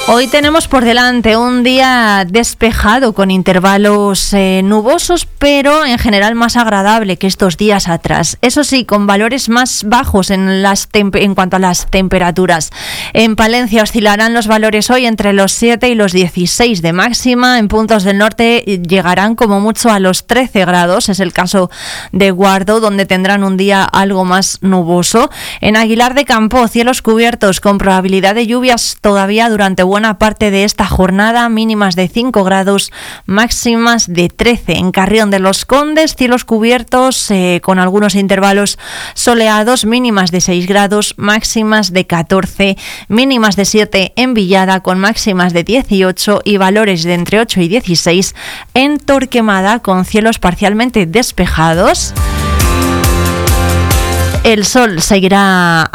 Hoy tenemos por delante un día despejado con intervalos nubosos, pero en general más agradable que estos días atrás. Eso sí, con valores más bajos en cuanto a las temperaturas. En Palencia oscilarán los valores hoy entre los 7 y los 16 de máxima. En puntos del norte llegarán como mucho a los 13 grados. Es el caso de Guardo, donde tendrán un día algo más nuboso. En Aguilar de Campo, cielos cubiertos con probabilidad de lluvias todavía durante buena parte de esta jornada, mínimas de 5 grados, máximas de 13. En Carrión de los Condes, cielos cubiertos con algunos intervalos soleados, mínimas de 6 grados, máximas de 14, mínimas de 7 en Villada con máximas de 18 y valores de entre 8 y 16 en Torquemada con cielos parcialmente despejados. El sol seguirá